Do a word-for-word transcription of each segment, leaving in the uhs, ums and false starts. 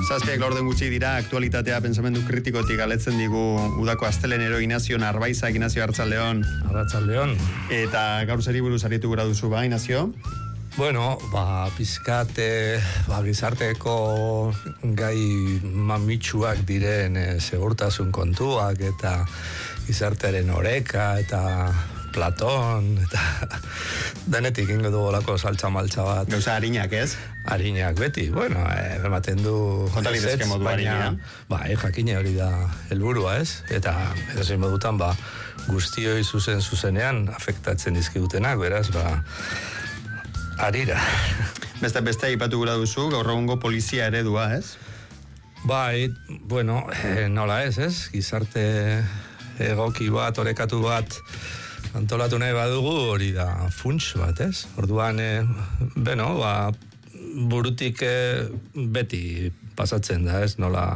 Zazpiak laurden gutxi dira, aktualitatea pensamendu kritikotik galetzen digu udako astelenero Inazio Narbaizak. Inazio, Arratsaldeon. Arratsaldeon. Eta gaur zeri buruz aritu gura duzu ba, Inazio? Bueno, ba, pizkate, ba, gizarteko gai mamitsuak diren e, segurtasun kontuak eta gizartearen oreka eta Platon eta denetik ingo dugu lako saltza-maltza bat. Gauza harinak, ez? Harinak beti, bueno, eh, ematen du... Kontalidezke modu harinean. Ba, eh, jakine hori da helburua, ez? Eta edozein modutan, ba, guztioi zuzen zuzenean afektatzen dizkigutenak, beraz, ba, harira. Beste beste aipatu gura duzu, gaur egungo polizia eredua, ez? Bai, bueno, eh, nola ez, ez? Gizarte egoki bat, orekatu bat, antolatu nahi badugu hori da funts bat, ez? Orduan, e, beno, ba, burutik e, beti pasatzen da, ez? Nola,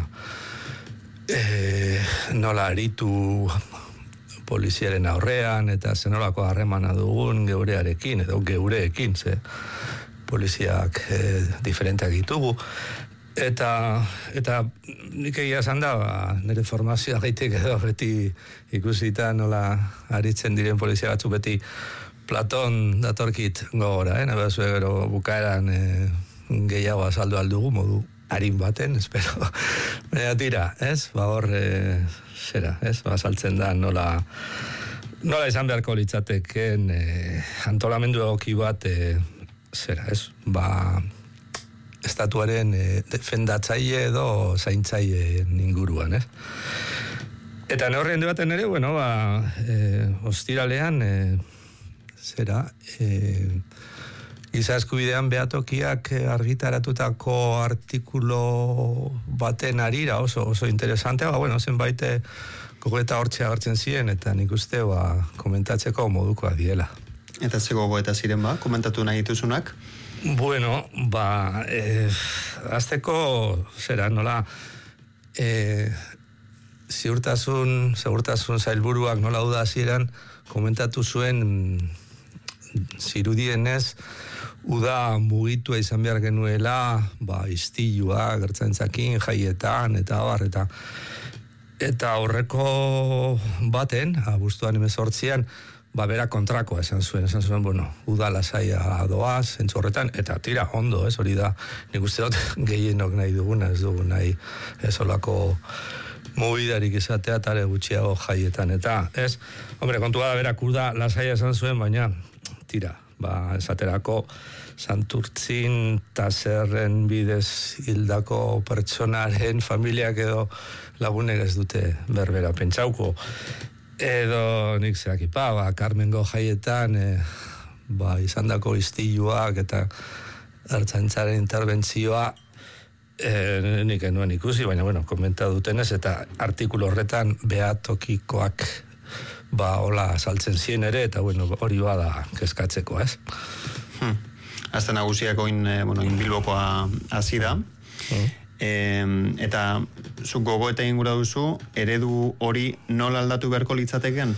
e, nola aritu poliziaren aurrean, eta zenolako harremana dugun geurearekin, edo geureekin, ze poliziak e, diferenteak ditugu. Eta, eta nik egia esan da, ba, nire formazioa gaitik edo beti ikusita nola aritzen diren polizia batzu beti Platon datorkit gogora, eh? Nabe zuen gero bukaeran e, gehiago azaldu aldugu modu harin baten, espero. Baina tira, ez? Ba hor, e, zera, ez? Ba saltzen da nola, nola izan beharko litzateken e, antolamendu egoki bat, e, zera, ez? Ba... estatuaren e, defendatzaile edo zaintzaile inguruan, ez? Eta neurrien debaten ere, bueno, ba, e, ostiralean, e, zera, e, giza eskubidean behatokiak argitaratutako artikulo baten arira oso, oso interesantea, ba, bueno, zenbait gogoeta hortxe agertzen ziren, eta nik uste, ba, komentatzeko modukoa diela. Eta ze gogoeta ziren, ba, komentatu nahi dituzunak? Bueno, ba, eh, azteko, zera, nola, eh, ziurtasun, segurtasun zailburuak nola duda ziren, komentatu zuen zirudienez, uda mugitua izan behar genuela, ba, istilua, gertzaintzakin, jaietan, eta abar, eta eta horreko baten, abuztuan emezortzian, ba, bera kontrakoa esan zuen, esan zuen, bueno, uda lasaia doaz, zentzu horretan, eta tira, ondo, ez, hori da, nik uste dut gehienok nahi duguna, ez dugu nahi, ez olako mobidarik izatea, tare gutxiago jaietan, eta, ez, hombre, kontua da, berak uda lasaia esan zuen, baina, tira, ba, esaterako, Santurtzin tazerren bidez hildako pertsonaren familiak edo lagunek ez dute berbera pentsauko, edo nik zeakipa, ba, Carmengo jaietan e, ba, izandako istiluak eta ertzaintzaren interbentzioa e, nik enuen ikusi, baina bueno, komenta dutenez, eta artikulu horretan behatokikoak ba, hola saltzen zien ere, eta bueno, hori bada kezkatzeko, ez? Hmm. Azte nagusiak oin, e, bueno, in Bilbokoa hasi da. Hmm. E, eta zuk gogoeta ingura duzu, eredu hori nola aldatu beharko litzateken?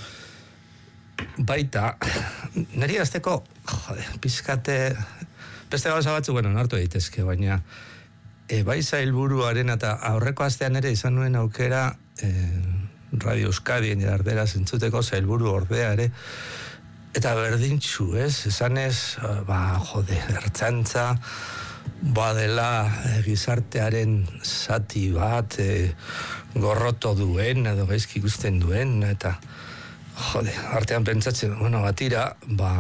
Baita, niri azteko, jode, pizkate, beste gauza batzu, bueno, nartu daitezke, baina e, bai zailburuaren eta aurreko astean ere izan nuen aukera e, Radio Euskadien jardera zentzuteko zailburu ordea ere, eta berdintxu, ez? Esanez, ba, jode, ertzantza, badela gizartearen zati bat e, gorroto duen edo gaizki ikusten duen, eta jode, artean pentsatzen, bueno, batira, ba,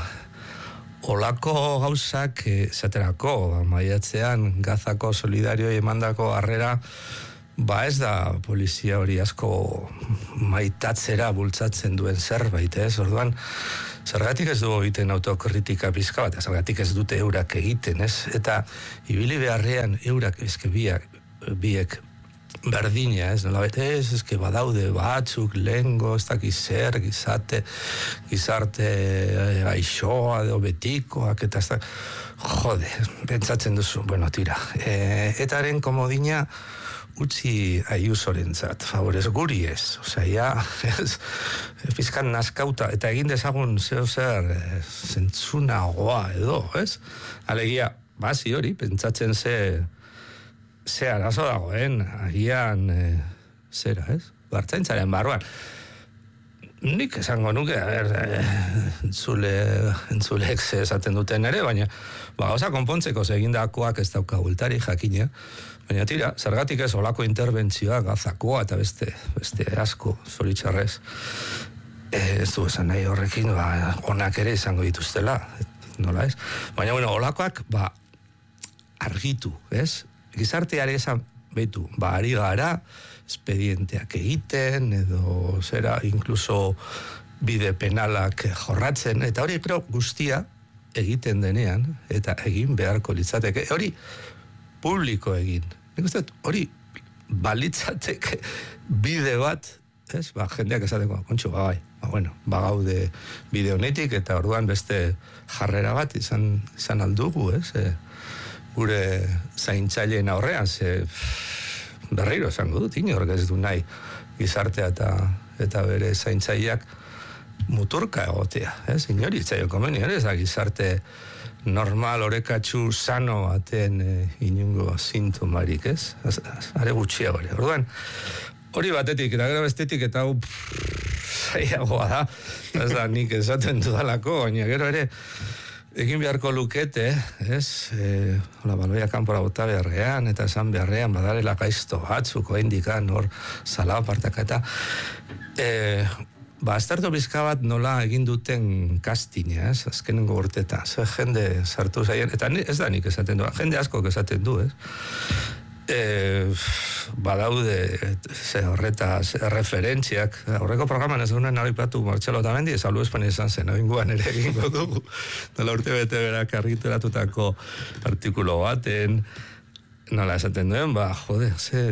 olako gauzak esaterako, ba, maiatzean Gazako solidarioi emandako harrera, ba ez da polizia hori asko maitatzera bultzatzen duen zerbait, ez? Orduan, zergatik ez dugu egiten autokritika pizka bat, zergatik ez dute eurak egiten, ez? Eta ibili beharrean eurak eske biak, biek berdina, ez? Nola bete ez, eske badaude batzuk, lengo, ez dakiz zer, gizarte, gizarte gaixoa, edo betikoak, eta ez da, jode, pentsatzen duzu, bueno, tira, e, etaren komodina utzi Ayusorentzat, favorez, guri ez, osea, ja, ez, fiskan naskauta, eta egin dezagun zeo zer, zentzunagoa edo, ez? Alegia, bazi hori, pentsatzen ze ze arazo dagoen, agian, e, zera, ez? Bartzaintzaren barruan. Nik esango nuke, a ber, entzule, entzulek ze esaten duten ere, baina, ba, gauza konpontzeko egindakoak ez dauka bultari jakina, baina tira, zergatik ez olako interbentzioa, gazakoa eta beste, beste asko, zoritxarrez. E, ez du esan nahi horrekin, ba, onak ere izango dituztela, nola ez? Baina, bueno, olakoak, ba, argitu, ez? Gizarteare esan, betu, ba, ari gara, expedienteak egiten, edo zera, incluso bide penalak jorratzen, eta hori creo guztia egiten denean, eta egin beharko litzateke, hori publiko egin. Nik uste, hori balitzateke bide bat, ez? Ba, jendeak esateko, kontxo, ba, bai, ba, bueno, ba, gaude bide honetik, eta orduan beste jarrera bat izan, izan aldugu, ez? E, gure zaintzaileen aurrean, ze berriro esango dut, inork ez du nahi gizartea eta, eta bere zaintzaileak muturka egotea, ez? Inori itzaio komeni, ez da gizarte normal, orekatxu, sano baten e, inungo sintomarik, ez? Are gutxia hori. Orduan, hori batetik, eta gero bestetik, eta hau zaiagoa da, ez da nik esaten dudalako, baina gero ere, egin beharko lukete, ez? E, hola, baloia kanpora bota beharrean, eta esan beharrean, badarela gaizto batzuko indikan, hor, zala apartaka, eta e, ba, aztertu bizka bat nola egin duten castinga, ez? Azkenengo urtetan, ze jende sartu zaien, eta ez da nik esaten du, jende askok esaten du, ez? E, badaude ze horretaz referentziak, horreko programan ez dunen aripatu Martxelo Otamendi, ez alu Espainia izan zen, oinguan ere egingo dugu, nola urte bete berak argiteratutako artikulo baten, nola esaten duen, ba, jode, ze,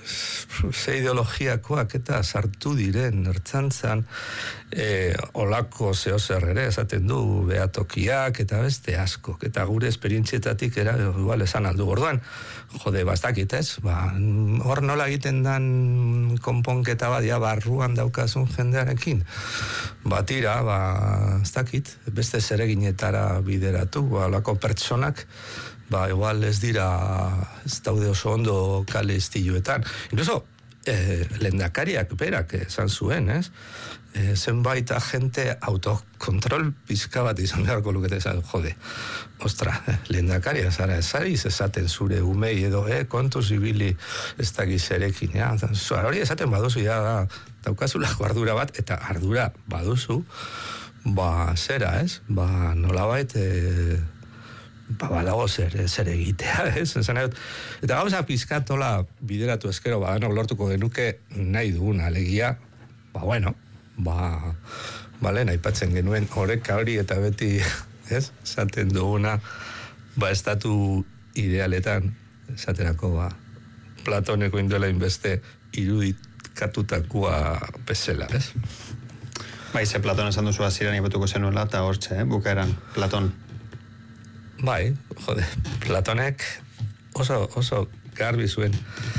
ze ideologiakoak eta sartu diren ertzantzan, e, olako zehozer ere esaten du, behatokiak eta beste askok, eta gure esperientzietatik era, igual esan aldu gorduan, jode, bastakit ez, ba, hor nola egiten dan konponketa badia barruan daukazun jendearekin, batira, ba, ez dakit, beste zereginetara bideratu, ba, olako pertsonak, ba, igual ez dira, ez daude oso ondo kale estiluetan. Incluso, eh, lehendakariak berak esan zuen, ez? Eh, zenbait agente autokontrol pizka bat izan beharko lukete esan, jode, ostra, eh, lehendakaria zara, ezariz esaten zure umei edo, eh, kontuz ibili ez dakiz erekin, ja? Hori esaten baduzu, ja, daukazulako ardura bat, eta ardura baduzu, ba, zera, ez? Ba, nolabait, eh, ba, badago zer, zer egitea, ez? Eta gauza pizkatola bideratu eskero, ba, no, lortuko genuke nahi dugun alegia, ba, bueno, ba, bale, nahi patzen genuen horreka hori eta beti, ez? Zaten duguna, ba, estatu idealetan, esaterako, ba, Platoneko induela inbeste irudikatutakoa bezala, ez? Bai, ze Platon esan duzu hasieran ibetuko zenuela, eta hortxe, eh? Bukaeran, Platon. Bai, jode, Platonek oso, oso garbi zuen.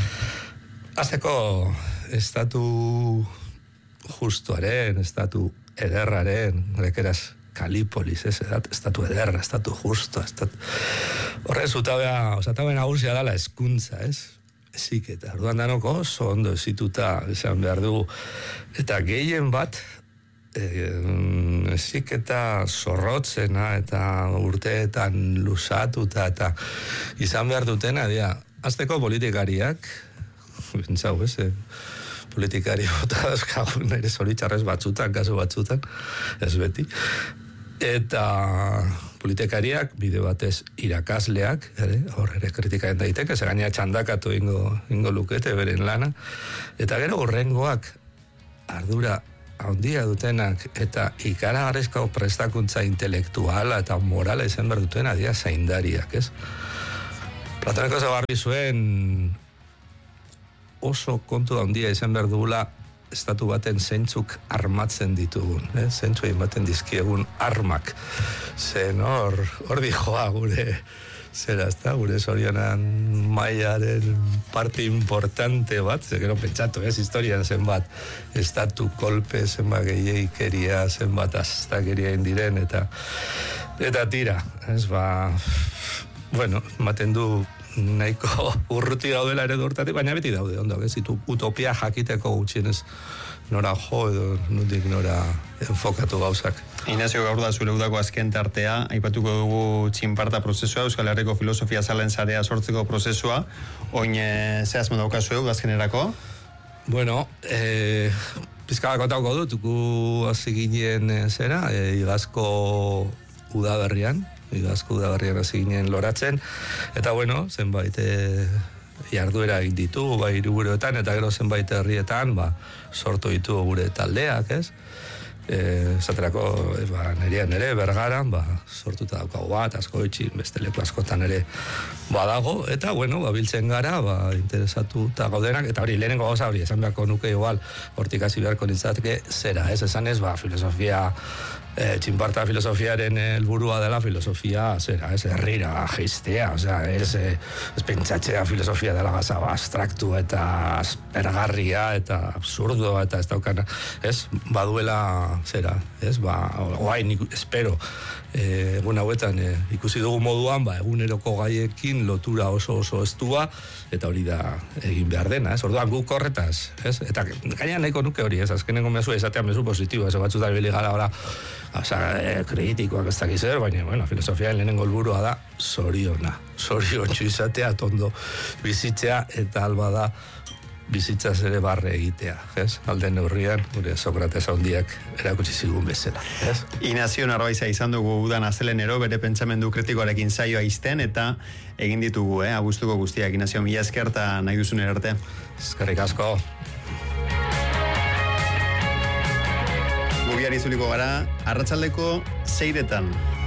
Azteko estatu justuaren, estatu ederraren, grekeraz Kalipolis, ez, estatu ederra, estatu justo, estatu... Horren zutabea, osatabea nagusia dala eskuntza, ez? Ezik, eta orduan danoko oso ondo ezituta esan behar dugu. Eta gehien bat, ezik eta zorrotzena eta urteetan lusatuta eta izan behar dutena, dia, azteko politikariak, bentsau, ez, eh? Politikari bota dazkagun ere zoritxarrez batzutan, kasu batzutan, ez beti, eta politikariak, bide batez irakasleak, ere, hor ere kritikaren daiteke, ze gaina txandakatu ingo, ingo lukete beren lana, eta gero horrengoak ardura handia dutenak eta ikaragarrizko prestakuntza intelektuala eta morala izan behar dutena dia zaindariak, ez? Platoneko zabarri zuen oso kontu handia izan behar dugula estatu baten zentzuk armatzen ditugun, eh? Zentzu ematen dizkiegun armak. Zen hor, hor dijoa gure zera, ezta, gure zorionan mailaren parte importante bat, ze gero pentsatu, ez, historian zenbat estatu kolpe, zenbat gehiaikeria, zenbat astakeria indiren, eta eta tira, ez, ba, bueno, maten du nahiko urruti daudela ere hortatik, baina beti daude, ondo, ez ditu utopia jakiteko gutxienez nora jo edo nondik nora enfokatu gauzak. Ignacio, gaur da zure udako azken tartea, aipatuko dugu txinparta prozesua, Euskal Herriko filosofia zalen sarea sortzeko prozesua, oin e, zehaz modaukazu azkenerako? Bueno, eh, pizkaba kontauko dut, gu hasi ginen e, zera, e, igazko udaberrian, igazko udaberrian hasi ginen loratzen, eta bueno, zenbait e, jarduera egin ditu, bai hiriburuetan eta gero zenbait herrietan, ba, sortu ditu gure taldeak, ez? Eh, esaterako, e, ba, nerean ere, Bergaran, ba, sortuta daukagu bat, Askoitxin, beste leku askotan ere badago, eta, bueno, ba, biltzen gara, ba, interesatuta gaudenak, eta hori, lehenengo gauza hori, esan beharko nuke igual, hortik hasi beharko nintzateke, zera, ez? Esan ez, ba, filosofia, e, txinparta filosofiaren helburua dela filosofia, zera, ez, herrira geistea, osea, ez, ez pentsatzea filosofia dela gaza abstraktu eta aspergarria eta absurdo eta ez daukana, ez, baduela, zera, ez, ba, oai, nik espero, e, egun hauetan e, ikusi dugu moduan, ba, eguneroko gaiekin lotura oso oso estua, eta hori da egin behar dena, ez, orduan guk horretaz, ez, eta gaina nahiko nuke hori, ez, azkenengo mezu esatea mezu positibo, ez, batzutan bili gara ora, oza, e, kritikoak ez dakiz zer, baina, bueno, filosofia lehenengo helburua da zoriona, zoriontsu izatea, tondo bizitzea, eta alba da bizitzaz ere barre egitea, ez? Alde neurrian, gure Sokrates handiak erakutsi zigun bezala, ez? Ignacio Narbaiza izan dugu udan astelenero, bere pentsamendu kritikoarekin saioa izten, eta egin ditugu, eh, abuztuko guztiak. Ignacio, mila esker eta nahi duzun erarte. Eskerrik asko. Gubiari zuliko gara, arratsaldeko seiretan.